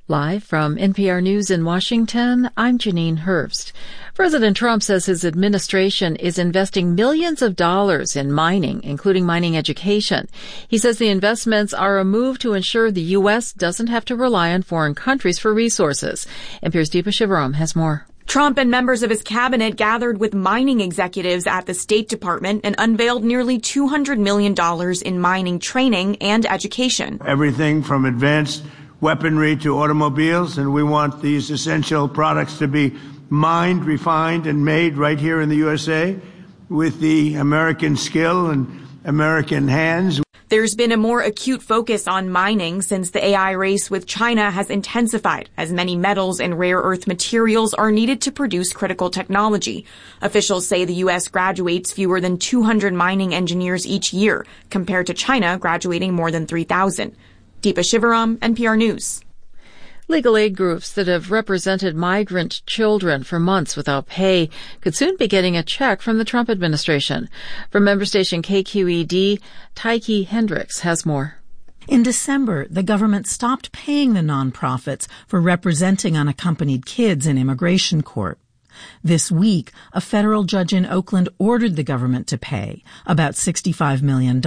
Live from NPR News in Washington, I'm Janine Herbst. President Trump says his administration is investing millions of dollars in mining, including mining education. He says the investments are a move to ensure the U.S. doesn't have to rely on foreign countries for resources. NPR's Deepa Shivaram has more. Trump and members of his cabinet gathered with mining executives at the State Department and unveiled nearly $200 million in mining training and education. Everything from advanced weaponry to automobiles, and we want these essential products to be mined, refined, and made right here in the USA with the American skill and American hands. There's been a more acute focus on mining since the AI race with China has intensified, as many metals and rare earth materials are needed to produce critical technology. Officials say the U.S. graduates fewer than 200 mining engineers each year, compared to China graduating more than 3,000. Deepa Shivaram, NPR News. Legal aid groups that have represented migrant children for months without pay could soon be getting a check from the Trump administration. From member station KQED, Tyke Hendricks has more. In December, the government stopped paying the nonprofits for representing unaccompanied kids in immigration court. This week, a federal judge in Oakland ordered the government to pay about $65 million.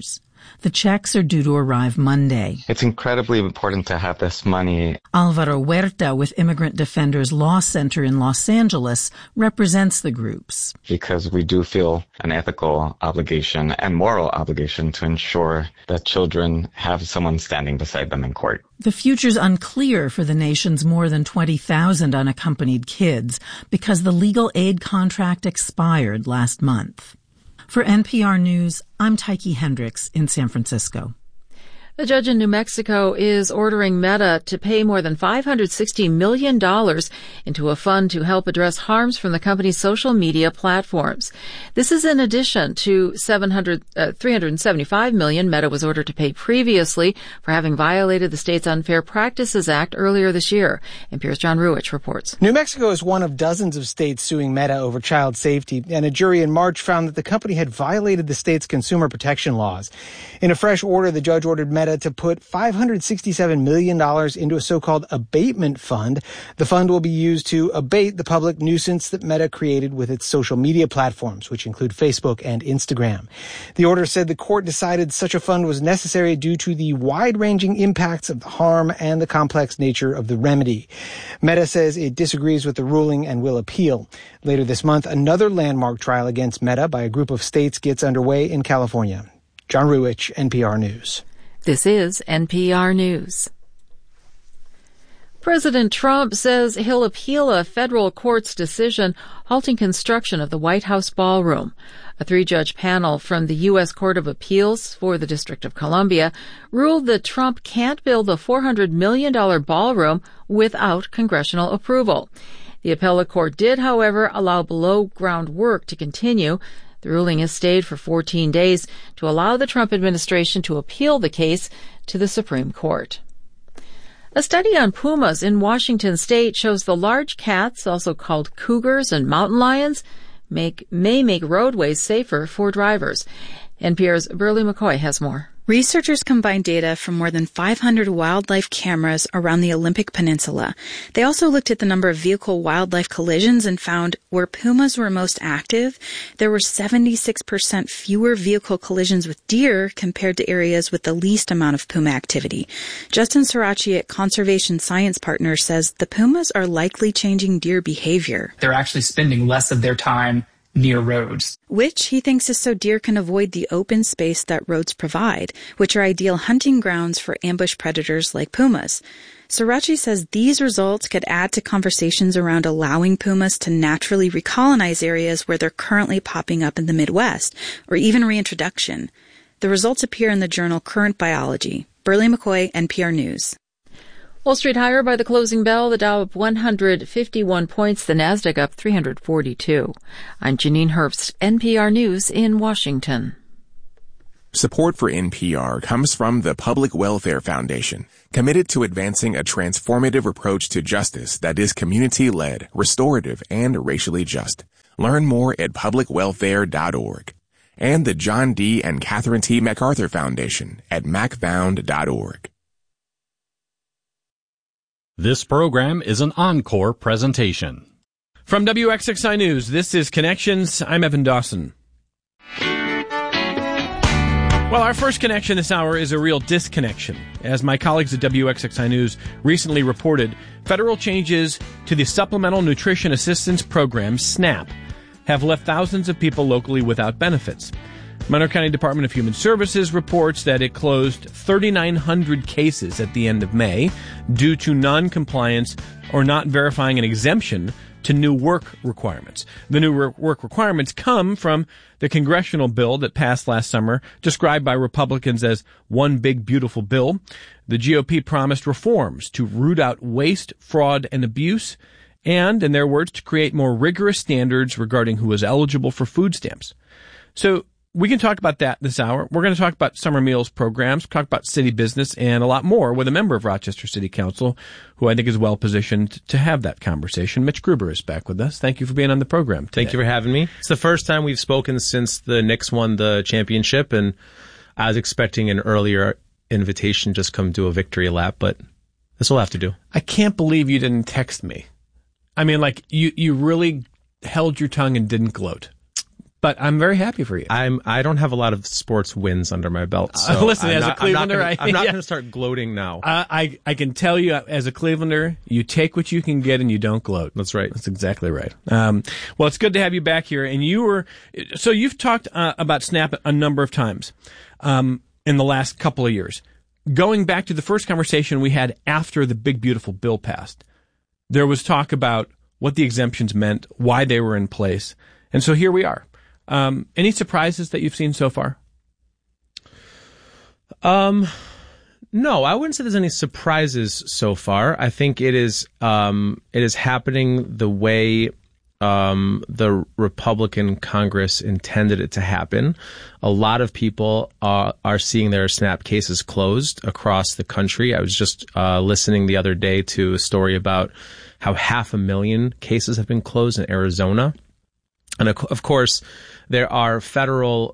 The checks are due to arrive Monday. It's incredibly important to have this money. Alvaro Huerta with Immigrant Defenders Law Center in Los Angeles represents the groups. Because we do feel an ethical obligation and moral obligation to ensure that children have someone standing beside them in court. The future's unclear for the nation's more than 20,000 unaccompanied kids because the legal aid contract expired last month. For NPR News, I'm Tyke Hendricks in San Francisco. A judge in New Mexico is ordering Meta to pay more than $560 million into a fund to help address harms from the company's social media platforms. This is in addition to $375 million Meta was ordered to pay previously for having violated the state's Unfair Practices Act earlier this year. NPR's John Ruwitch reports. New Mexico is one of dozens of states suing Meta over child safety, and a jury in March found that the company had violated the state's consumer protection laws. In a fresh order, the judge ordered Meta to put $567 million into a so-called abatement fund. The fund will be used to abate the public nuisance that Meta created with its social media platforms, which include Facebook and Instagram. The order said the court decided such a fund was necessary due to the wide-ranging impacts of the harm and the complex nature of the remedy. Meta says it disagrees with the ruling and will appeal. Later this month, another landmark trial against Meta by a group of states gets underway in California. John Ruwitch, NPR News. This is NPR News. President Trump says he'll appeal a federal court's decision halting construction of the White House ballroom. A three-judge panel from the U.S. Court of Appeals for the District of Columbia ruled that Trump can't build a $400 million ballroom without congressional approval. The appellate court did, however, allow below-ground work to continue. The ruling has stayed for 14 days to allow the Trump administration to appeal the case to the Supreme Court. A study on pumas in Washington state shows the large cats, also called cougars and mountain lions, may make roadways safer for drivers. NPR's Burley McCoy has more. Researchers combined data from more than 500 wildlife cameras around the Olympic Peninsula. They also looked at the number of vehicle-wildlife collisions and found where pumas were most active, there were 76% fewer vehicle collisions with deer compared to areas with the least amount of puma activity. Justin Sirachi at Conservation Science Partners says the pumas are likely changing deer behavior. They're actually spending less of their time near roads, which he thinks is so deer can avoid the open space that roads provide, which are ideal hunting grounds for ambush predators like pumas. Sirachi says these results could add to conversations around allowing pumas to naturally recolonize areas where they're currently popping up in the Midwest, or even reintroduction. The results appear in the journal Current Biology. Burley McCoy, NPR News. Wall Street higher by the closing bell, the Dow up 151 points, the Nasdaq up 342. I'm Janine Herbst, NPR News in Washington. Support for NPR comes from the Public Welfare Foundation, committed to advancing a transformative approach to justice that is community-led, restorative, and racially just. Learn more at publicwelfare.org. And the John D. and Catherine T. MacArthur Foundation at macfound.org. This program is an encore presentation. From WXXI News, this is Connections. I'm Evan Dawson. Well, our first connection this hour is a real disconnection. As my colleagues at WXXI News recently reported, federal changes to the Supplemental Nutrition Assistance Program, SNAP, have left thousands of people locally without benefits. Monroe County Department of Human Services reports that it closed 3,900 cases at the end of May due to non-compliance or not verifying an exemption to new work requirements. The new work requirements come from the congressional bill that passed last summer, described by Republicans as one big beautiful bill. The GOP promised reforms to root out waste, fraud, and abuse, and, in their words, to create more rigorous standards regarding who is eligible for food stamps. So, we can talk about that this hour. We're going to talk about summer meals programs, talk about city business, and a lot more with a member of Rochester City Council who I think is well positioned to have that conversation. Mitch Gruber is back with us. Thank you for being on the program today. Thank you for having me. It's the first time we've spoken since the Knicks won the championship, and I was expecting an earlier invitation just come do a victory lap, but this will have to do. I can't believe you didn't text me. I mean, like, you really held your tongue and didn't gloat. But I'm very happy for you. I don't have a lot of sports wins under my belt. So listen, as a Clevelander, I'm not going to start gloating now. I can tell you, as a Clevelander, you take what you can get and you don't gloat. That's right. That's exactly right. Well, it's good to have you back here. And you've talked about SNAP a number of times in the last couple of years. Going back to the first conversation we had after the big beautiful bill passed, there was talk about what the exemptions meant, why they were in place, and so here we are. Any surprises that you've seen so far? No, I wouldn't say there's any surprises so far. I think it is happening the way the Republican Congress intended it to happen. A lot of people are seeing their SNAP cases closed across the country. I was just listening the other day to a story about how 500,000 cases have been closed in Arizona. And of course, there are federal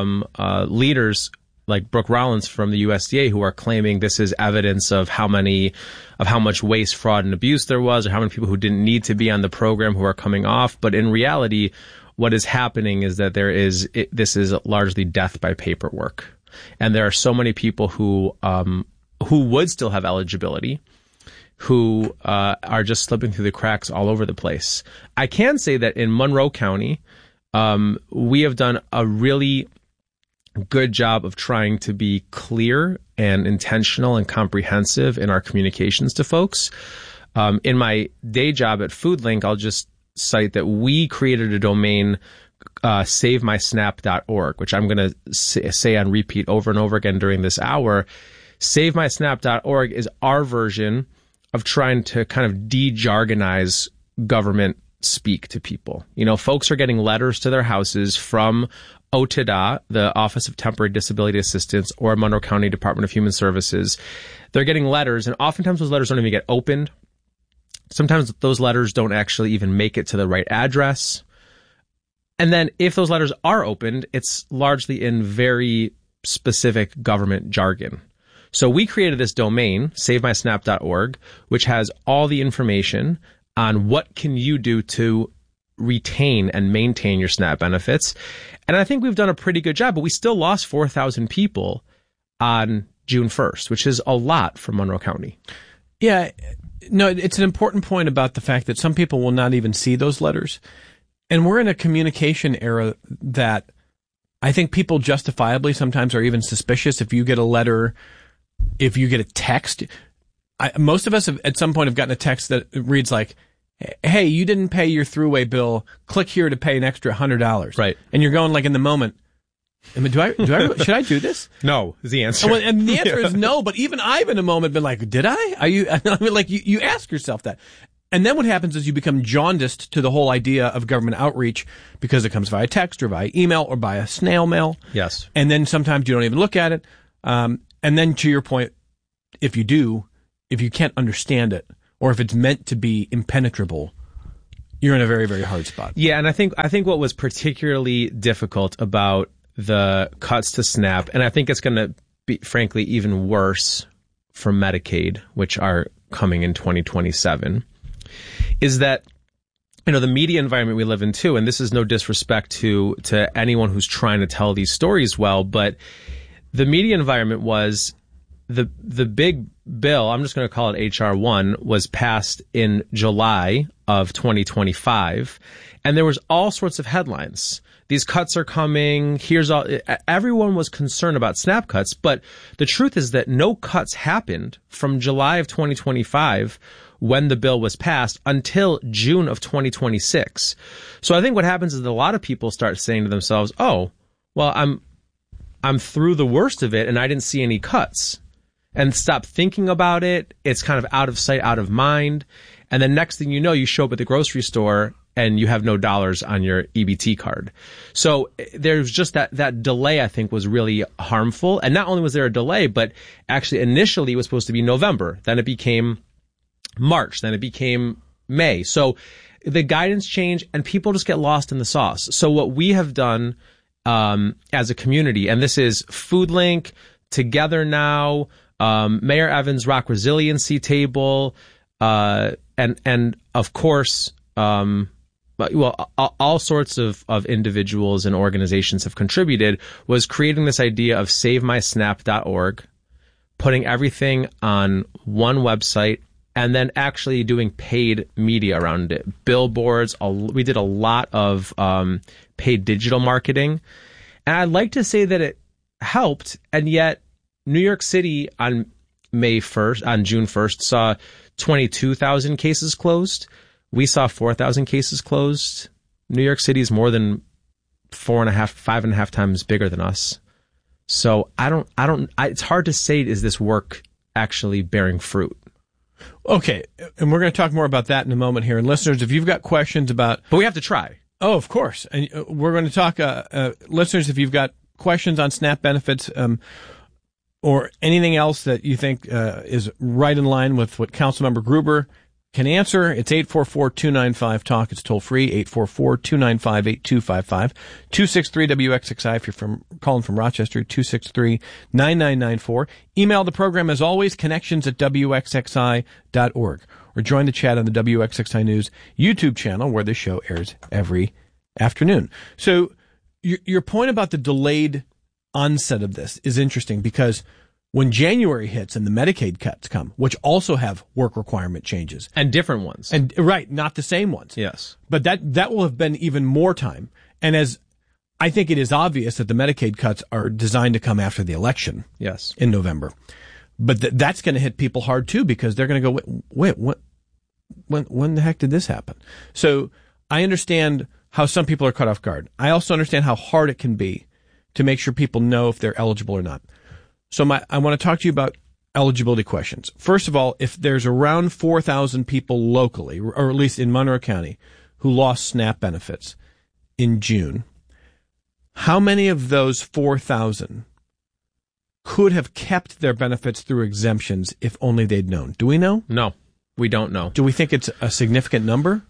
leaders like Brooke Rollins from the USDA who are claiming this is evidence of how much waste, fraud, and abuse there was, or how many people who didn't need to be on the program who are coming off. But in reality, what is happening is that this is largely death by paperwork, and there are so many people who would still have eligibility, who are just slipping through the cracks all over the place. I can say that in Monroe County, we have done a really good job of trying to be clear and intentional and comprehensive in our communications to folks. In my day job at FoodLink, I'll just cite that we created a domain, SaveMySnap.org, which I'm going to say on repeat over and over again during this hour. SaveMySnap.org is our version of trying to kind of de-jargonize government speak to people. You know, folks are getting letters to their houses from OTDA, the Office of Temporary Disability Assistance, or Monroe County Department of Human Services. They're getting letters, and oftentimes those letters don't even get opened. Sometimes those letters don't actually even make it to the right address. And then if those letters are opened, it's largely in very specific government jargon. So we created this domain, SaveMySnap.org, which has all the information on what can you do to retain and maintain your SNAP benefits. And I think we've done a pretty good job, but we still lost 4,000 people on June 1st, which is a lot for Monroe County. Yeah, no, it's an important point about the fact that some people will not even see those letters. And we're in a communication era that I think people justifiably sometimes are even suspicious if you get a letter. If you get a text, most of us have, at some point have gotten a text that reads like, hey, you didn't pay your throughway bill. Click here to pay an extra $100. Right. And you're going like in the moment, I mean, should I do this? No, is the answer. Well, and the answer is no, but even I've in a moment been like, did I? I mean, like you ask yourself that. And then what happens is you become jaundiced to the whole idea of government outreach because it comes via text or via email or via snail mail. Yes. And then sometimes you don't even look at it. And then to your point, if you can't understand it, or if it's meant to be impenetrable, you're in a very, very hard spot. Yeah, and I think what was particularly difficult about the cuts to SNAP, and I think it's going to be, frankly, even worse for Medicaid, which are coming in 2027, is that, the media environment we live in too, and this is no disrespect to anyone who's trying to tell these stories well, but the media environment was the big bill, I'm just going to call it HR1, was passed in July of 2025, and there was all sorts of headlines. These cuts are coming. Everyone was concerned about SNAP cuts, but the truth is that no cuts happened from July of 2025 when the bill was passed until June of 2026. So I think what happens is that a lot of people start saying to themselves, oh, well, I'm through the worst of it and I didn't see any cuts, and stop thinking about it. It's kind of out of sight, out of mind. And then next thing you know, you show up at the grocery store and you have no dollars on your EBT card. So there's just that delay, I think, was really harmful. And not only was there a delay, but actually initially it was supposed to be November. Then it became March. Then it became May. So the guidance changed and people just get lost in the sauce. So what we have done as a community, and this is Foodlink, Together Now, Mayor Evans Rock Resiliency Table, and of course, all sorts of individuals and organizations have contributed, was creating this idea of SaveMySnap.org, putting everything on one website, and then actually doing paid media around it. Billboards, we did a lot of paid digital marketing. And I'd like to say that it helped, and yet New York City on June 1st, saw 22,000 cases closed. We saw 4,000 cases closed. New York City is more than 5.5 times bigger than us. So it's hard to say, is this work actually bearing fruit? Okay, and we're going to talk more about that in a moment here. And listeners, if you've got questions about... But we have to try. Oh, of course. And we're going to talk, listeners, if you've got questions on SNAP benefits or anything else that you think is right in line with what Councilmember Gruber can answer, it's 844-295-TALK. It's toll free, 844-295-8255. 263-WXXI if you're calling from Rochester, 263-9994. Email the program, as always, connections@WXXI.org. Or join the chat on the WXXI News YouTube channel, where the show airs every afternoon. So your point about the delayed onset of this is interesting, because when January hits and the Medicaid cuts come, which also have work requirement changes. And different ones. And right, not the same ones. Yes. But that will have been even more time. And as I think it is obvious that the Medicaid cuts are designed to come after the election. Yes. In November. But that's going to hit people hard too, because they're going to go, wait, when the heck did this happen? So I understand how some people are caught off guard. I also understand how hard it can be to make sure people know if they're eligible or not. So I want to talk to you about eligibility questions. First of all, if there's around 4,000 people locally, or at least in Monroe County, who lost SNAP benefits in June, how many of those 4,000 could have kept their benefits through exemptions if only they'd known? Do we know? No, we don't know. Do we think it's a significant number?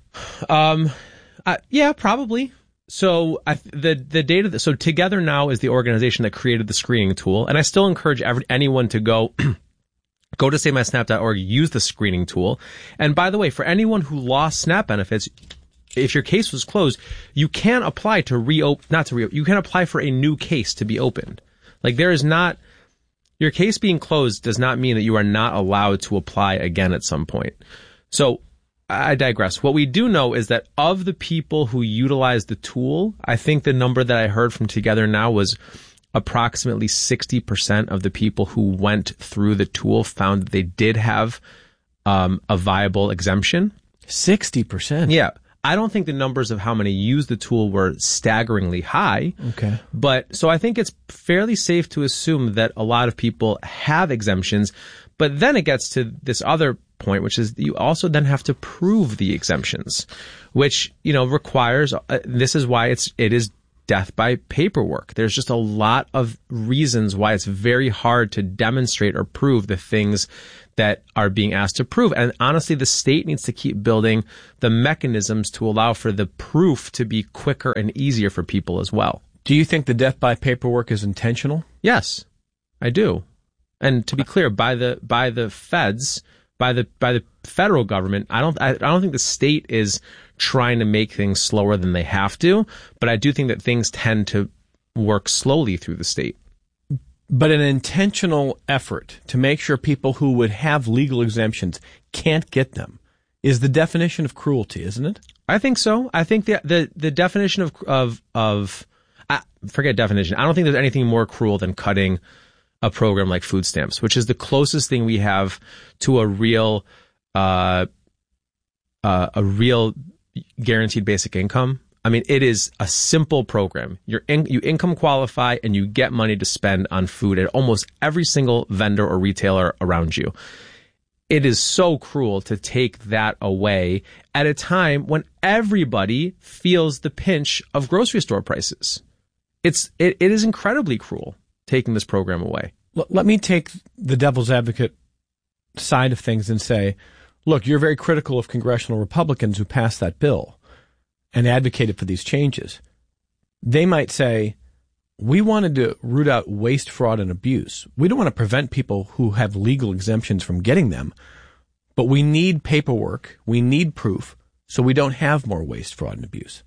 Yeah, probably. So the data, so Together Now is the organization that created the screening tool, and I still encourage anyone to go to SaveMySnap.org, use the screening tool. And by the way, for anyone who lost SNAP benefits, if your case was closed, you can apply to you can apply for a new case to be opened. Like, there is not, your case being closed does not mean that you are not allowed to apply again at some point. So I digress. What we do know is that of the people who utilized the tool, I think the number that I heard from Together Now was approximately 60% of the people who went through the tool found that they did have a viable exemption. 60%? Yeah. I don't think the numbers of how many used the tool were staggeringly high. Okay. But so I think it's fairly safe to assume that a lot of people have exemptions. But then it gets to this other point, which is you also then have to prove the exemptions, which, requires, this is why it is death by paperwork. There's just a lot of reasons why it's very hard to demonstrate or prove the things that are being asked to prove. And honestly, the state needs to keep building the mechanisms to allow for the proof to be quicker and easier for people as well. Do you think the death by paperwork is intentional? Yes, I do. And to be clear, by the feds, by the federal government. I don't think the state is trying to make things slower than they have to, but I do think that things tend to work slowly through the state. But an intentional effort to make sure people who would have legal exemptions can't get them is the definition of cruelty, isn't it? I think so. I think the definition of forget definition. I don't think there's anything more cruel than cutting a program like food stamps, which is the closest thing we have to a real guaranteed basic income. I mean, it is a simple program. You income qualify and you get money to spend on food at almost every single vendor or retailer around you. It is so cruel to take that away at a time when everybody feels the pinch of grocery store prices. It is incredibly cruel taking this program away. Let me take the devil's advocate side of things and say, look, you're very critical of congressional Republicans who passed that bill and advocated for these changes. They might say, we wanted to root out waste, fraud, and abuse. We don't want to prevent people who have legal exemptions from getting them, but we need paperwork, we need proof, so we don't have more waste, fraud, and abuse.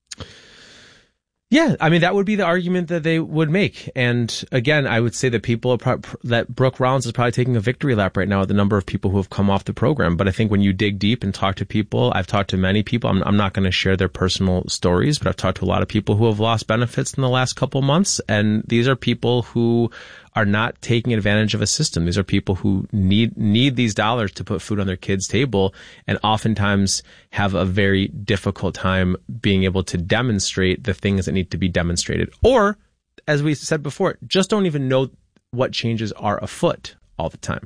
Yeah, I mean, that would be the argument that they would make. And again, I would say that that Brooke Rollins is probably taking a victory lap right now at the number of people who have come off the program. But I think when you dig deep and talk to people, I've talked to many people. I'm not going to share their personal stories, but I've talked to a lot of people who have lost benefits in the last couple months. And these are people who are not taking advantage of a system. These are people who need these dollars to put food on their kids' table, and oftentimes have a very difficult time being able to demonstrate the things that need to be demonstrated. Or, as we said before, just don't even know what changes are afoot all the time.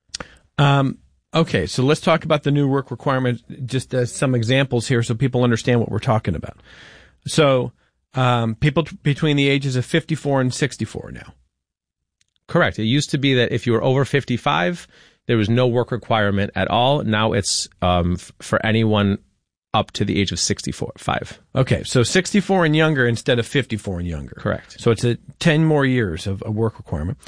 Okay, so let's talk about the new work requirement, just as some examples here so people understand what we're talking about. So, people between the ages of 54 and 64 now. Correct. It used to be that if you were over 55, there was no work requirement at all. Now it's for anyone up to the age of 65. Okay, so 64 and younger instead of 54 and younger. Correct. So it's 10 more years of a work requirement.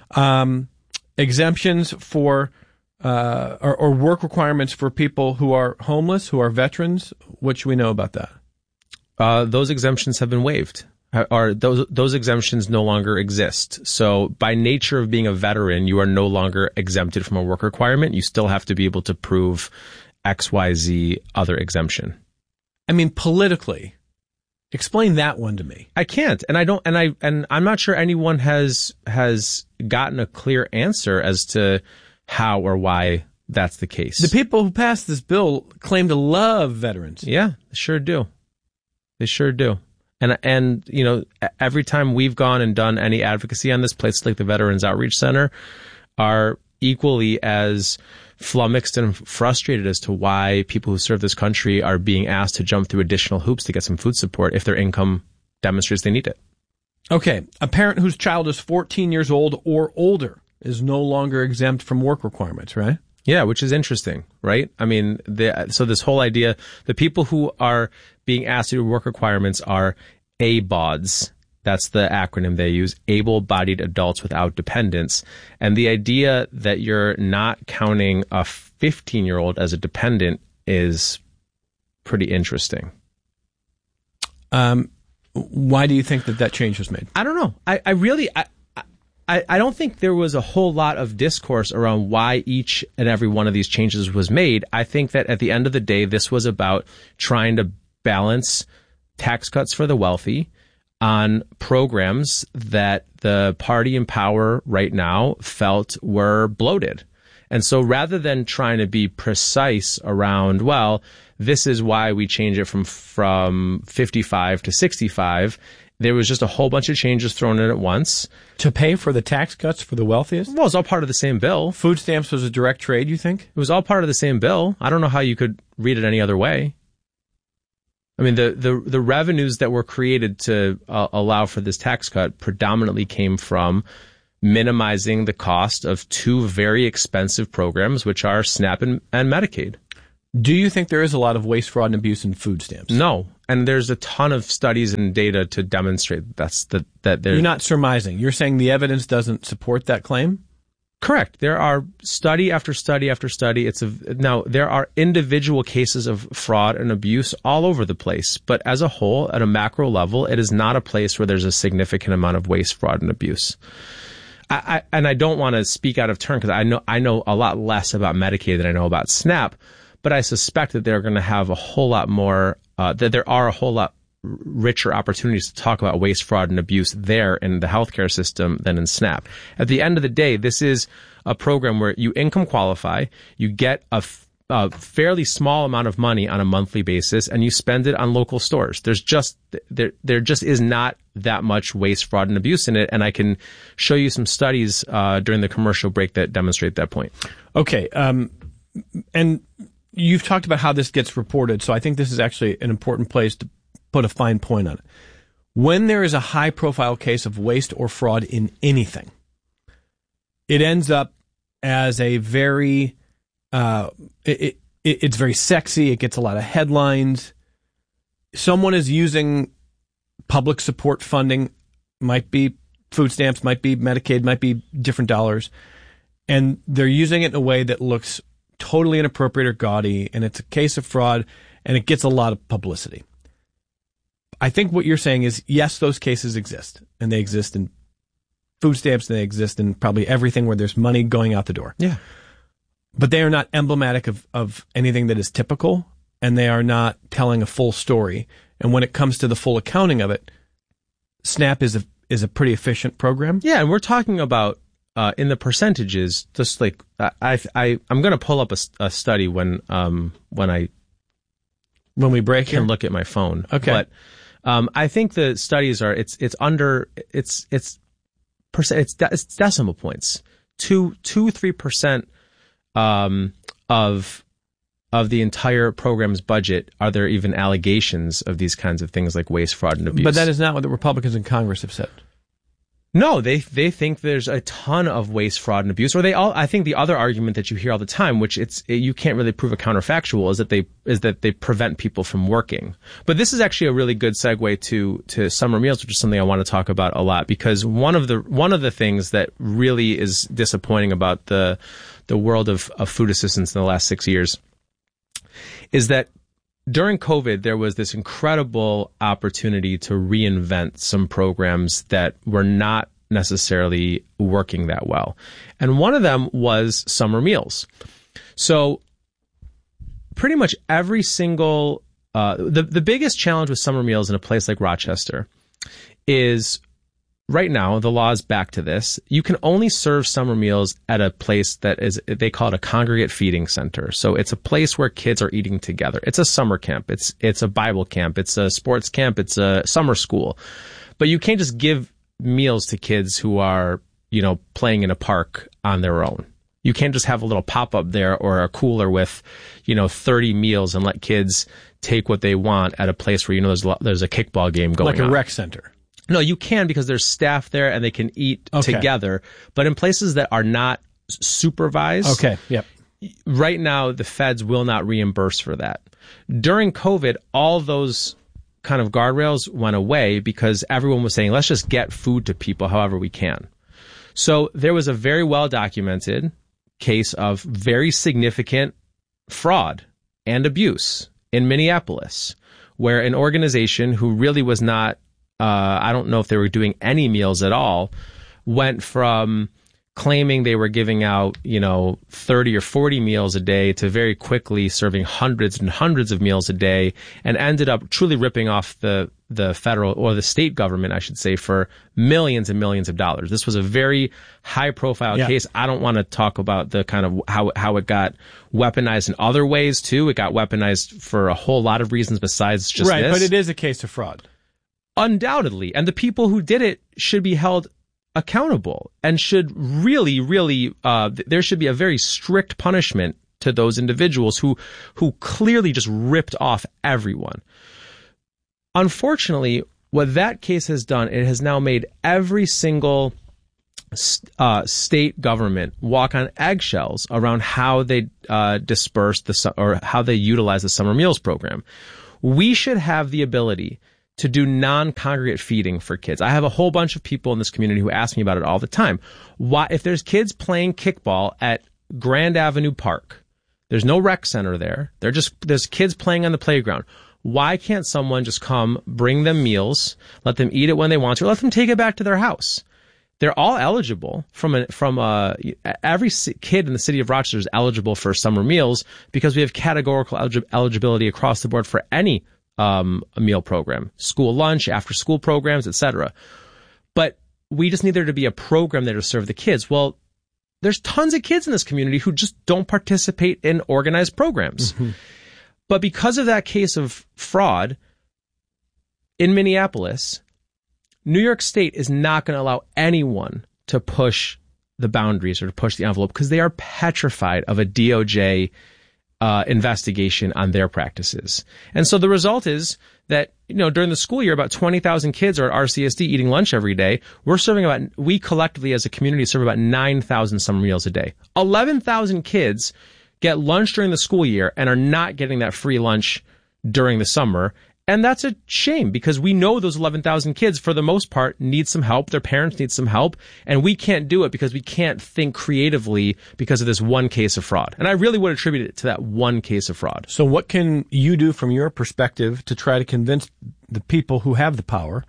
Exemptions for or work requirements for people who are homeless, who are veterans. What should we know about that? Those exemptions have been waived. Or those exemptions no longer exist. So by nature of being a veteran, you are no longer exempted from a work requirement. You still have to be able to prove XYZ other exemption. I mean, politically, explain that one to me. I can't, and I'm not sure anyone has gotten a clear answer as to how or why that's the case. The people who passed this bill claim to love veterans. Yeah, they sure do. They sure do. And you know, every time we've gone and done any advocacy on this, places like the Veterans Outreach Center are equally as flummoxed and frustrated as to why people who serve this country are being asked to jump through additional hoops to get some food support if their income demonstrates they need it. Okay, a parent whose child is 14 years old or older is no longer exempt from work requirements, right? Yeah, which is interesting, right? I mean, so this whole idea, the people who are being asked to do work requirements are ABODs. That's the acronym they use, able-bodied adults without dependents. And the idea that you're not counting a 15-year-old as a dependent is pretty interesting. Why do you think that change was made? I don't know. I don't think there was a whole lot of discourse around why each and every one of these changes was made. I think that at the end of the day, this was about trying to balance tax cuts for the wealthy on programs that the party in power right now felt were bloated. And so rather than trying to be precise around, well, this is why we change it from 55 to 65, there was just a whole bunch of changes thrown in at once. To pay for the tax cuts for the wealthiest? Well, it's all part of the same bill. Food stamps was a direct trade, you think? It was all part of the same bill. I don't know how you could read it any other way. I mean, the revenues that were created to allow for this tax cut predominantly came from minimizing the cost of two very expensive programs, which are SNAP and Medicaid. Do you think there is a lot of waste, fraud, and abuse in food stamps? No. And there's a ton of studies and data to demonstrate that there's... You're not surmising. You're saying the evidence doesn't support that claim? Correct. There are study after study after study. Now, there are individual cases of fraud and abuse all over the place, but as a whole, at a macro level, it is not a place where there's a significant amount of waste, fraud, and abuse. I don't want to speak out of turn because I know a lot less about Medicaid than I know about SNAP, but I suspect that they're going to have a whole lot more, that there are a whole lot richer opportunities to talk about waste, fraud, and abuse there in the healthcare system than in SNAP. At the end of the day, this is a program where you income qualify, you get a fairly small amount of money on a monthly basis, and you spend it on local stores. There just is not that much waste, fraud, and abuse in it, and I can show you some studies during the commercial break that demonstrate that point. Okay, and you've talked about how this gets reported, so I think this is actually an important place to put a fine point on it. When there is a high-profile case of waste or fraud in anything, it ends up as a very it's very sexy. It gets a lot of headlines. Someone is using public support funding, might be food stamps, might be Medicaid, might be different dollars, and they're using it in a way that looks totally inappropriate or gaudy, and it's a case of fraud, and it gets a lot of publicity. I think what you're saying is, yes, those cases exist, and they exist in food stamps, and they exist in probably everything where there's money going out the door. Yeah. But they are not emblematic of anything that is typical, and they are not telling a full story. And when it comes to the full accounting of it, SNAP is a pretty efficient program. Yeah, and we're talking about in the percentages, just like I'm going to pull up a study when we break here? And look at my phone. Okay. But I think the studies are it's decimal points. 3% of the entire program's budget are there even allegations of these kinds of things like waste, fraud, and abuse. But that is not what the Republicans in Congress have said. No, they think there's a ton of waste, fraud, and abuse. Or I think the other argument that you hear all the time, which you can't really prove a counterfactual, is that they prevent people from working. But this is actually a really good segue to summer meals, which is something I want to talk about a lot, because one of the things that really is disappointing about the world of food assistance in the last 6 years is that during COVID, there was this incredible opportunity to reinvent some programs that were not necessarily working that well. And one of them was summer meals. So pretty much every single, the biggest challenge with summer meals in a place like Rochester is right now, the law is back to this. You can only serve summer meals at a place that they call it a congregate feeding center. So it's a place where kids are eating together. It's a summer camp. It's a Bible camp. It's a sports camp. It's a summer school. But you can't just give meals to kids who are, playing in a park on their own. You can't just have a little pop-up there or a cooler with, 30 meals and let kids take what they want at a place where, there's a kickball game going on. Like a rec center. No, you can, because there's staff there and they can eat together. But in places that are not supervised, right now the feds will not reimburse for that. During COVID, all those kind of guardrails went away because everyone was saying, let's just get food to people however we can. So there was a very well-documented case of very significant fraud and abuse in Minneapolis, where an organization who really was not I don't know if they were doing any meals at all, went from claiming they were giving out, 30 or 40 meals a day to very quickly serving hundreds and hundreds of meals a day, and ended up truly ripping off the federal or the state government, I should say, for millions and millions of dollars. This was a very high profile case. I don't want to talk about the kind of how it got weaponized in other ways too. It got weaponized for a whole lot of reasons besides just this. Right, but it is a case of fraud. Undoubtedly. And the people who did it should be held accountable and should really, really, there should be a very strict punishment to those individuals who clearly just ripped off everyone. Unfortunately, what that case has done, it has now made every single state government walk on eggshells around how they disperse or how they utilize the summer meals program. We should have the ability to do non-congregate feeding for kids. I have a whole bunch of people in this community who ask me about it all the time. Why, if there's kids playing kickball at Grand Avenue Park, there's no rec center there. There's kids playing on the playground. Why can't someone just come, bring them meals, let them eat it when they want to, or let them take it back to their house? They're all eligible every kid in the city of Rochester is eligible for summer meals because we have categorical eligibility across the board for any a meal program, school lunch, after school programs, etc. But we just need there to be a program there to serve the kids. Well, there's tons of kids in this community who just don't participate in organized programs. Mm-hmm. But because of that case of fraud in Minneapolis, New York State is not going to allow anyone to push the boundaries or to push the envelope because they are petrified of a DOJ investigation on their practices. And so the result is that, during the school year, about 20,000 kids are at RCSD eating lunch every day. We collectively as a community serve about 9,000 summer meals a day. 11,000 kids get lunch during the school year and are not getting that free lunch during the summer. And that's a shame because we know those 11,000 kids, for the most part, need some help. Their parents need some help. And we can't do it because we can't think creatively because of this one case of fraud. And I really would attribute it to that one case of fraud. So what can you do from your perspective to try to convince the people who have the power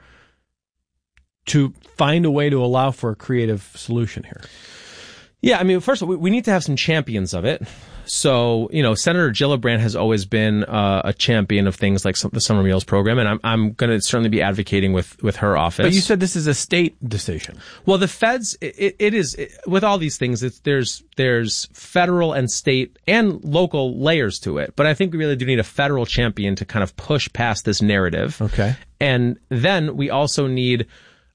to find a way to allow for a creative solution here? Yeah, first of all, we need to have some champions of it. So, Senator Gillibrand has always been a champion of things like the summer meals program, and I'm going to certainly be advocating with her office. But you said this is a state decision. Well, the feds, it is with all these things. There's federal and state and local layers to it, but I think we really do need a federal champion to kind of push past this narrative. Okay, and then we also need,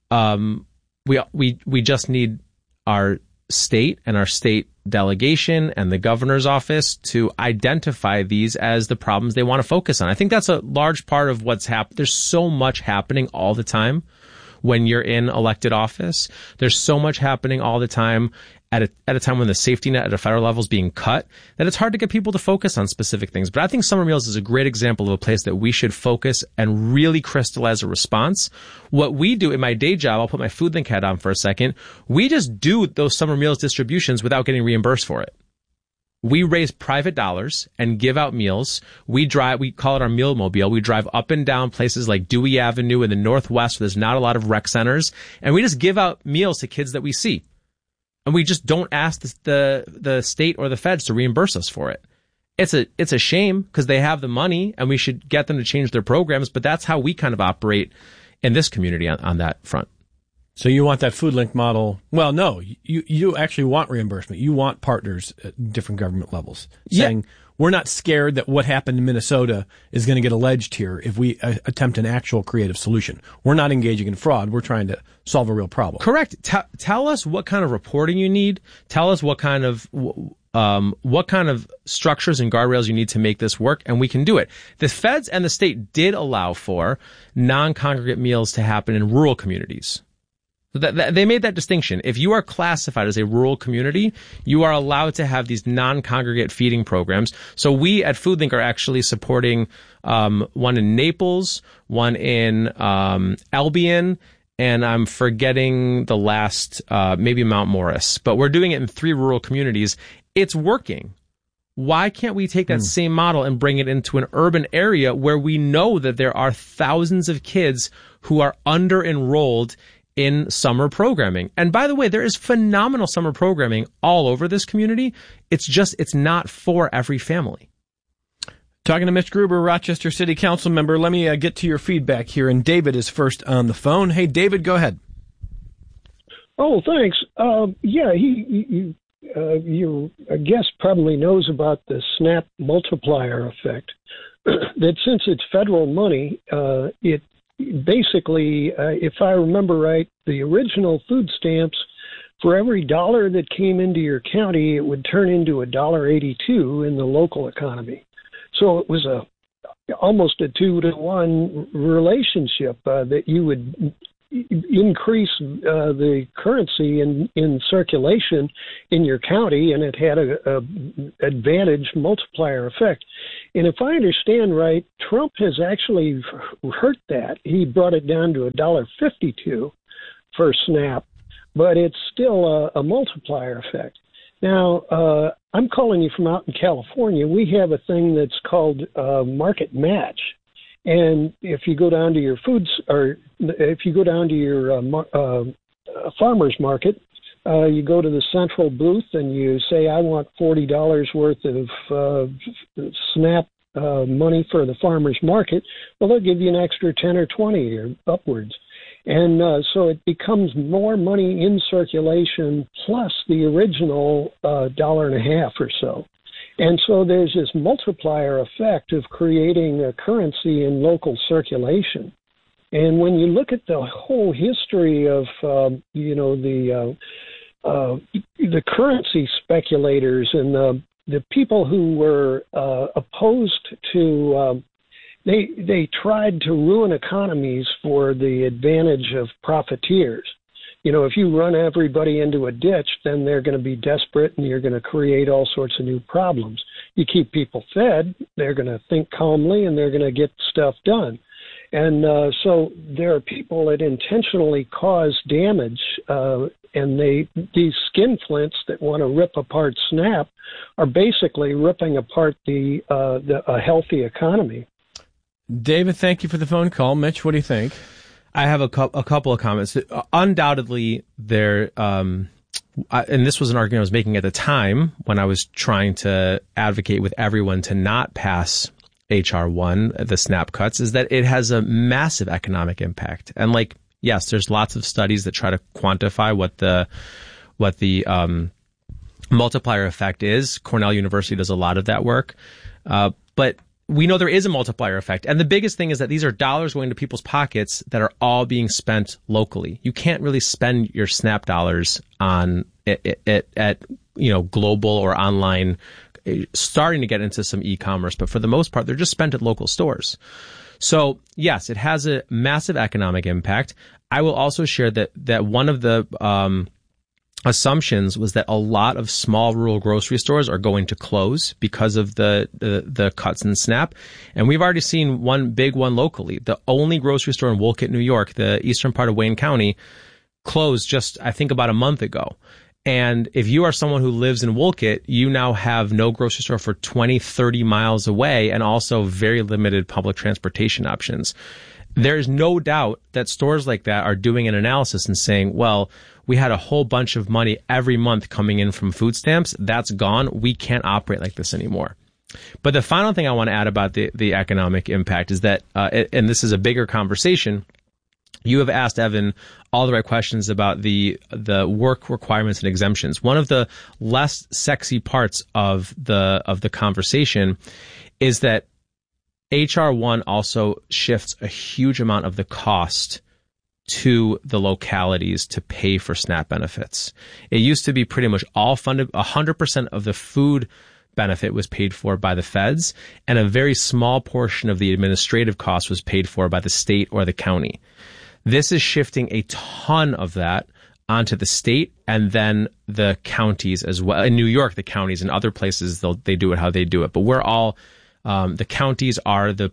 we just need our state and our state delegation and the governor's office to identify these as the problems they want to focus on. I think that's a large part of what's happened. There's so much happening all the time when you're in elected office. There's so much happening all the time at a time when the safety net at a federal level is being cut that it's hard to get people to focus on specific things. But I think summer meals is a great example of a place that we should focus and really crystallize a response. What we do in my day job, I'll put my Food Link hat on for a second. We just do those summer meals distributions without getting reimbursed for it. We raise private dollars and give out meals. We call it our meal mobile. We drive up and down places like Dewey Avenue in the Northwest where there's not a lot of rec centers. And we just give out meals to kids that we see. And we just don't ask the state or the feds to reimburse us for it. It's a shame because they have the money and we should get them to change their programs. But that's how we kind of operate in this community on that front. So you want that Food Link model? Well, no, you actually want reimbursement. You want partners at different government levels saying, we're not scared that what happened in Minnesota is going to get alleged here if we attempt an actual creative solution. We're not engaging in fraud. We're trying to solve a real problem. Correct. Tell us what kind of reporting you need. Tell us what kind of structures and guardrails you need to make this work, and we can do it. The feds and the state did allow for non-congregate meals to happen in rural communities. They made that distinction. If you are classified as a rural community, you are allowed to have these non-congregate feeding programs. So we at FoodLink are actually supporting one in Naples, one in Albion, and I'm forgetting the last, maybe Mount Morris. But we're doing it in 3 rural communities. It's working. Why can't we take that same model and bring it into an urban area where we know that there are thousands of kids who are under-enrolled in summer programming? And by the way, there is phenomenal summer programming all over this community. It's not for every family. Talking to Mitch Gruber, Rochester City Council member. Let me get to your feedback here. And David is first on the phone. Hey, David, go ahead. Oh, thanks. Your guest probably knows about the SNAP multiplier effect. That since it's federal money, it basically, if I remember right, the original food stamps, for every dollar that came into your county, it would turn into $1.82 in the local economy. So it was almost a 2-to-1 relationship that you would increase the currency in circulation in your county, and it had a advantage multiplier effect. And if I understand right, Trump has actually hurt that. He brought it down to $1.52 for SNAP, but it's still a multiplier effect. Now, I'm calling you from out in California. We have a thing that's called Market Match. And if you go down to your if you go down to your farmer's market, you go to the central booth and you say, I want $40 worth of SNAP money for the farmer's market. Well, they'll give you an extra 10 or 20 or upwards. And so it becomes more money in circulation plus the original $1.50 or so. And so there's this multiplier effect of creating a currency in local circulation. And when you look at the whole history of, the currency speculators and the people who were opposed to, they tried to ruin economies for the advantage of profiteers. You know, if you run everybody into a ditch, then they're going to be desperate and you're going to create all sorts of new problems. You keep people fed, they're going to think calmly and they're going to get stuff done. And so there are people that intentionally cause damage, and these skinflints that want to rip apart SNAP are basically ripping apart a healthy economy. David, thank you for the phone call. Mitch, what do you think? I have a couple of comments. Undoubtedly, there, and this was an argument I was making at the time when I was trying to advocate with everyone to not pass H.R. 1, the SNAP cuts, is that it has a massive economic impact. And yes, there's lots of studies that try to quantify what the multiplier effect is. Cornell University does a lot of that work. But we know there is a multiplier effect. And the biggest thing is that these are dollars going to people's pockets that are all being spent locally. You can't really spend your SNAP dollars on at global or online, starting to get into some e-commerce, but for the most part, they're just spent at local stores. So yes, it has a massive economic impact. I will also share that one of the assumptions was that a lot of small rural grocery stores are going to close because of the cuts in SNAP. And we've already seen one big one locally. The only grocery store in Wolcott, New York, the eastern part of Wayne County, closed just, I think, about a month ago. And if you are someone who lives in Wolcott, you now have no grocery store for 20, 30 miles away and also very limited public transportation options. There's no doubt that stores like that are doing an analysis and saying, well, we had a whole bunch of money every month coming in from food stamps. That's gone. We can't operate like this anymore. But the final thing I want to add about the economic impact is that, and this is a bigger conversation, you have asked Evan all the right questions about the work requirements and exemptions. One of the less sexy parts of the conversation is that H.R. 1 also shifts a huge amount of the cost to the localities to pay for SNAP benefits. It used to be pretty much all funded, 100% of the food benefit was paid for by the feds, and a very small portion of the administrative cost was paid for by the state or the county. This is shifting a ton of that onto the state and then the counties as well. In New York, the counties, and other places, they do it how they do it. But we're all, the counties are the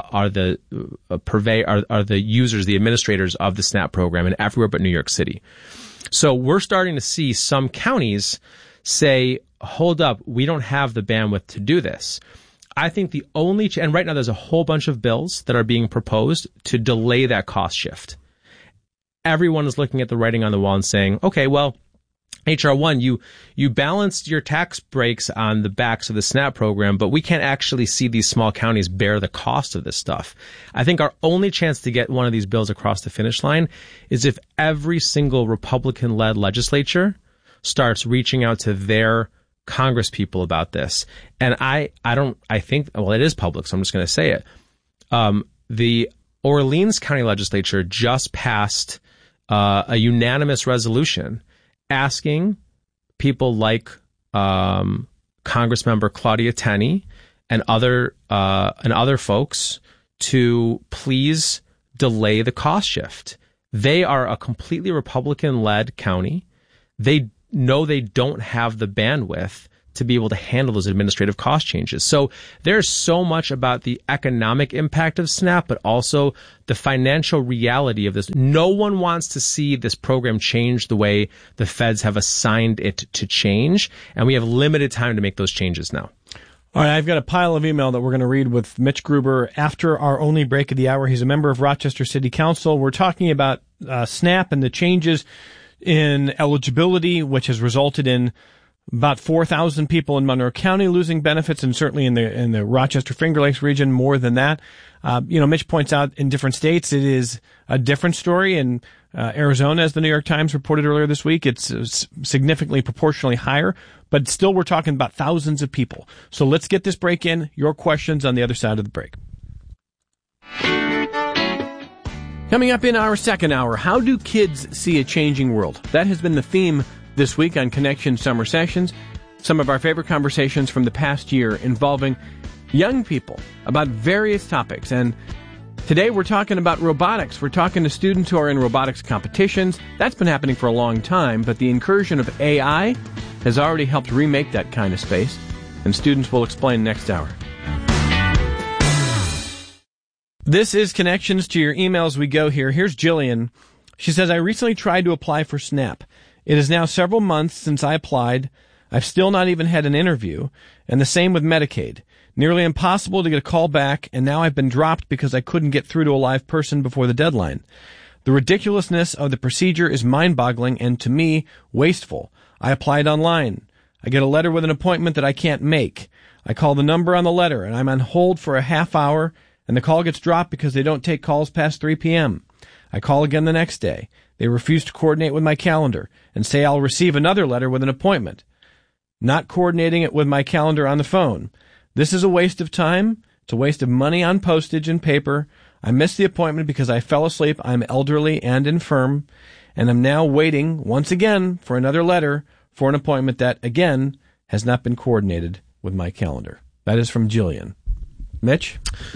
users, the administrators of the SNAP program, and everywhere but New York City. So we're starting to see some counties say, hold up, we don't have the bandwidth to do this. I think the only, and right now there's a whole bunch of bills that are being proposed to delay that cost shift. Everyone is looking at the writing on the wall and saying, okay, well, H.R. 1, you balanced your tax breaks on the backs of the SNAP program, but we can't actually see these small counties bear the cost of this stuff. I think our only chance to get one of these bills across the finish line is if every single Republican-led legislature starts reaching out to their Congress people about this. And I think, well, it is public, so I'm just going to say it. The Orleans County Legislature just passed a unanimous resolution asking people like Congressmember Claudia Tenney and other folks to please delay the cost shift. They are a completely Republican-led county. They know they don't have the bandwidth to be able to handle those administrative cost changes. So there's so much about the economic impact of SNAP, but also the financial reality of this. No one wants to see this program change the way the feds have assigned it to change, and we have limited time to make those changes now. All right, I've got a pile of email that we're going to read with Mitch Gruber after our only break of the hour. He's a member of Rochester City Council. We're talking about SNAP and the changes in eligibility, which has resulted in about 4,000 people in Monroe County losing benefits, and certainly in the Rochester Finger Lakes region, more than that. Mitch points out in different states it is a different story. In Arizona, as the New York Times reported earlier this week, it's significantly proportionally higher, but still we're talking about thousands of people. So let's get this break in. Your questions on the other side of the break. Coming up in our second hour, how do kids see a changing world? That has been the theme this week on Connection Summer Sessions. Some of our favorite conversations from the past year involving young people about various topics. And today we're talking about robotics. We're talking to students who are in robotics competitions. That's been happening for a long time, but the incursion of AI has already helped remake that kind of space. And students will explain next hour. This is Connections to your emails. We go here. Here's Jillian. She says, I recently tried to apply for SNAP. It is now several months since I applied. I've still not even had an interview, and the same with Medicaid. Nearly impossible to get a call back, and now I've been dropped because I couldn't get through to a live person before the deadline. The ridiculousness of the procedure is mind-boggling and, to me, wasteful. I applied online. I get a letter with an appointment that I can't make. I call the number on the letter, and I'm on hold for a half hour, and the call gets dropped because they don't take calls past 3 p.m. I call again the next day. They refuse to coordinate with my calendar and say I'll receive another letter with an appointment, not coordinating it with my calendar on the phone. This is a waste of time. It's a waste of money on postage and paper. I missed the appointment because I fell asleep. I'm elderly and infirm, and I'm now waiting once again for another letter for an appointment that, again, has not been coordinated with my calendar. That is from Jillian. Mitch?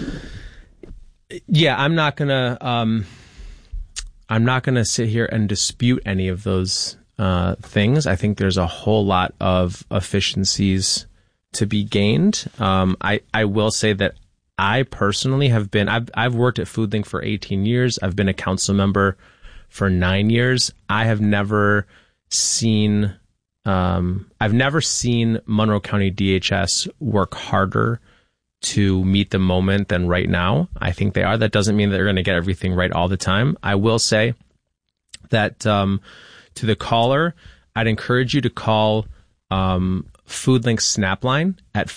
Yeah, I'm not gonna sit here and dispute any of those things. I think there's a whole lot of efficiencies to be gained. I will say that I personally have been, I've worked at FoodLink for 18 years. I've been a council member for 9 years. I have never seen, Monroe County DHS work harder to meet the moment than right now. I think they are. That doesn't mean that they're going to get everything right all the time. I will say that to the caller, I'd encourage you to call FoodLink Snapline at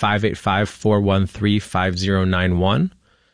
585-413-5091.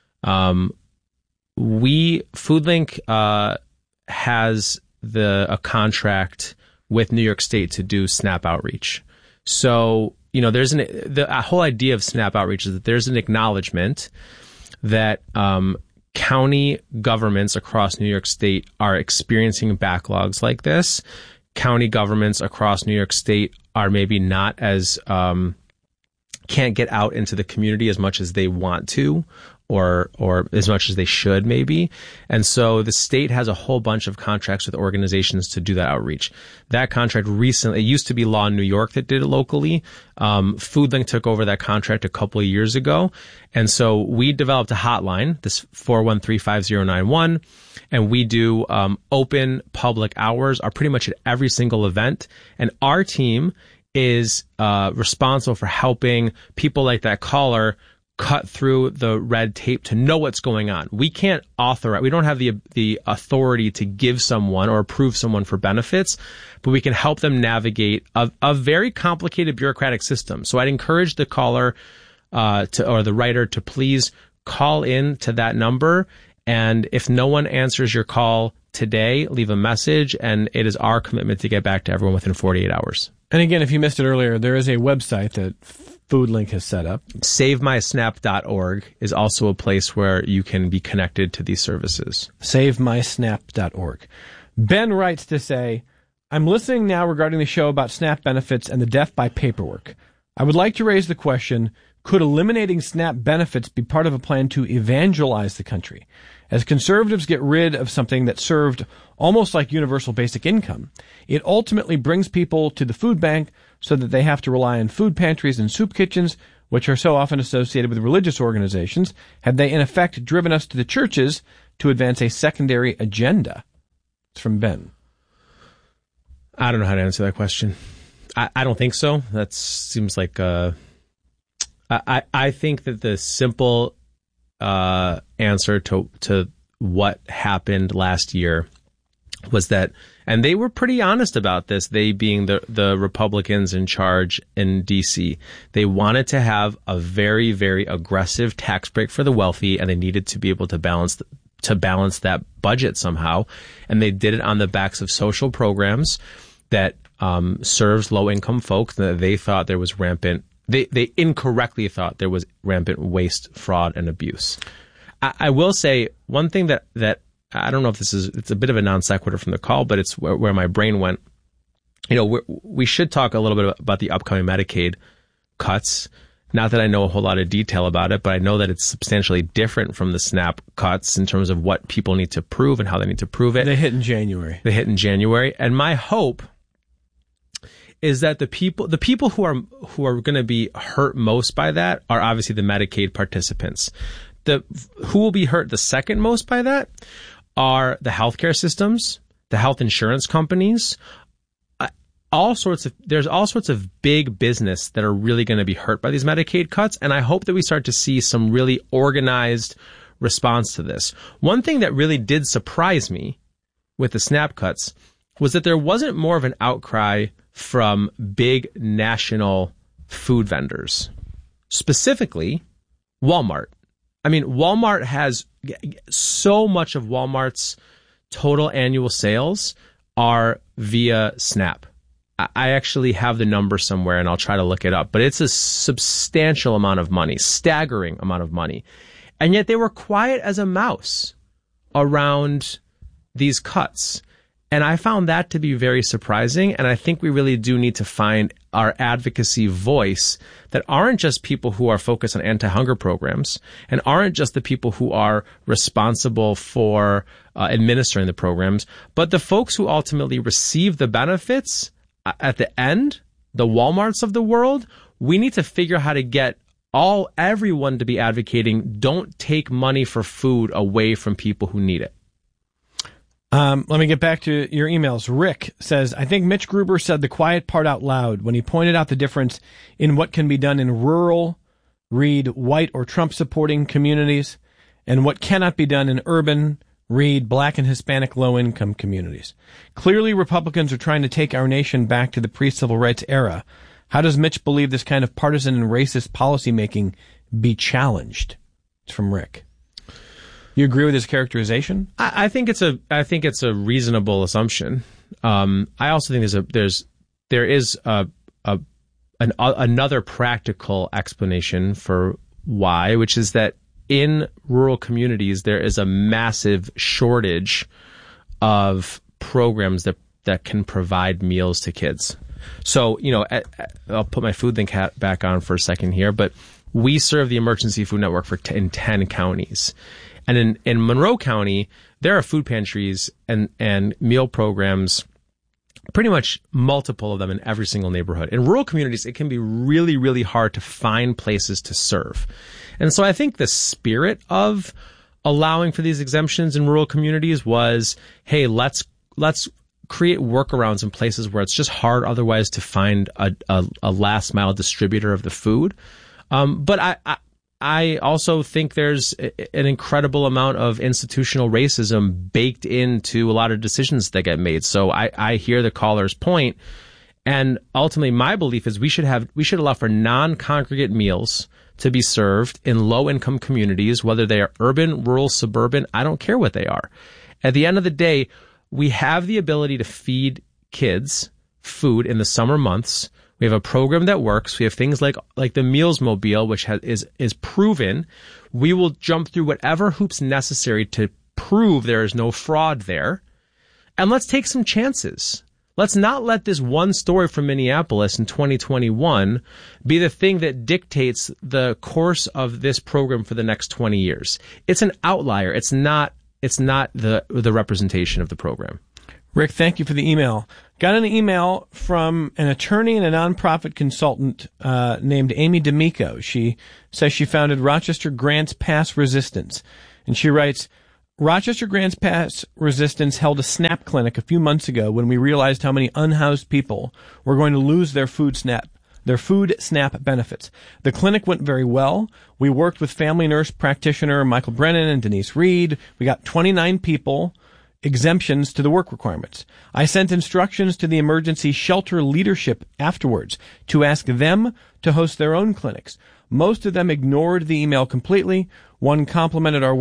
FoodLink has a contract with New York State to do SNAP outreach. So, there's the whole idea of SNAP outreach is that there's an acknowledgement that county governments across New York State are experiencing backlogs like this. County governments across New York State are maybe not as can't get out into the community as much as they want to, or as much as they should maybe. And so the state has a whole bunch of contracts with organizations to do that outreach. That contract recently, it used to be Law in New York that did it locally. FoodLink took over that contract a couple of years ago. And so we developed a hotline, this 413-5091, and we do open public hours are pretty much at every single event. And our team is responsible for helping people like that caller cut through the red tape to know what's going on. We can't authorize, we don't have the authority to give someone or approve someone for benefits, but we can help them navigate a very complicated bureaucratic system. So I'd encourage the caller or the writer to please call in to that number. And if no one answers your call today, leave a message, and it is our commitment to get back to everyone within 48 hours. And again, if you missed it earlier, there is a website that FoodLink has set up. SaveMySnap.org is also a place where you can be connected to these services. SaveMySnap.org. Ben writes to say, I'm listening now regarding the show about SNAP benefits and the death by paperwork. I would like to raise the question, Could eliminating SNAP benefits be part of a plan to evangelize the country? As conservatives get rid of something that served almost like universal basic income, it ultimately brings people to the food bank so that they have to rely on food pantries and soup kitchens, which are so often associated with religious organizations. Have they, in effect, driven us to the churches to advance a secondary agenda? It's from Ben. I don't know how to answer that question. I don't think so. That seems like I think that the simple answer to what happened last year was that, and they were pretty honest about this, they being the Republicans in charge in D.C., they wanted to have a very, very aggressive tax break for the wealthy, and they needed to be able to balance that budget somehow. And they did it on the backs of social programs that serves low-income folks that they thought there was rampant. They incorrectly thought there was rampant waste, fraud, and abuse. I will say one thing that I don't know if it's a bit of a non sequitur from the call, but it's where my brain went. You know, we should talk a little bit about the upcoming Medicaid cuts. Not that I know a whole lot of detail about it, but I know that it's substantially different from the SNAP cuts in terms of what people need to prove and how they need to prove it. They hit in January. And my hope is that the people who are going to be hurt most by that are obviously the Medicaid participants. Who will be hurt the second most by that are the healthcare systems, the health insurance companies, there's all sorts of big business that are really going to be hurt by these Medicaid cuts. And I hope that we start to see some really organized response to this. One thing that really did surprise me with the SNAP cuts was that there wasn't more of an outcry from big national food vendors, specifically Walmart. I mean, Walmart has so much of Walmart's total annual sales are via SNAP. I actually have the number somewhere and I'll try to look it up, but it's a substantial amount of money, staggering amount of money. And yet they were quiet as a mouse around these cuts. And I found that to be very surprising. And I think we really do need to find our advocacy voice that aren't just people who are focused on anti-hunger programs and aren't just the people who are responsible for administering the programs, but the folks who ultimately receive the benefits at the end, the Walmarts of the world. We need to figure out how to get everyone to be advocating, don't take money for food away from people who need it. Let me get back to your emails. Rick says, I think Mitch Gruber said the quiet part out loud when he pointed out the difference in what can be done in rural, read white or Trump-supporting communities, and what cannot be done in urban, read Black and Hispanic low-income communities. Clearly, Republicans are trying to take our nation back to the pre-civil rights era. How does Mitch believe this kind of partisan and racist policymaking be challenged? It's from Rick. You agree with his characterization? I think it's a reasonable assumption. I also think there is another practical explanation for why, which is that in rural communities there is a massive shortage of programs that can provide meals to kids. So, you know, I'll put my food link hat back on for a second here, but we serve the Emergency Food Network in 10 counties. And in Monroe County, there are food pantries and meal programs, pretty much multiple of them in every single neighborhood. In rural communities, it can be really, really hard to find places to serve. And so I think the spirit of allowing for these exemptions in rural communities was, hey, let's create workarounds in places where it's just hard otherwise to find a last mile distributor of the food. But I also think there's an incredible amount of institutional racism baked into a lot of decisions that get made. So I hear the caller's point, and ultimately my belief is we should allow for non-congregate meals to be served in low-income communities, whether they are urban, rural, suburban. I don't care what they are. At the end of the day, we have the ability to feed kids food in the summer months. We have a program that works. We have things like the Meals Mobile, which is proven. We will jump through whatever hoops necessary to prove there is no fraud there. And let's take some chances. Let's not let this one story from Minneapolis in 2021 be the thing that dictates the course of this program for the next 20 years. It's an outlier. It's not the representation of the program. Rick, thank you for the email. Got an email from an attorney and a nonprofit consultant named Amy D'Amico. She says she founded Rochester Grants Pass Resistance. And she writes, Rochester Grants Pass Resistance held a SNAP clinic a few months ago when we realized how many unhoused people were going to lose their food SNAP benefits. The clinic went very well. We worked with family nurse practitioner Michael Brennan and Denise Reed. We got 29 people exemptions to the work requirements. I sent instructions to the emergency shelter leadership afterwards to ask them to host their own clinics. Most of them ignored the email completely. One complimented our